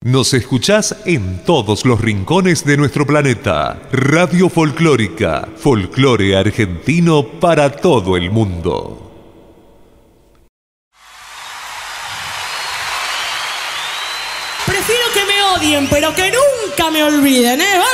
Nos escuchás en todos los rincones de nuestro planeta. Radio Folclórica, folclore argentino para todo el mundo. Prefiero que me odien, pero que nunca me olviden, ¿eh?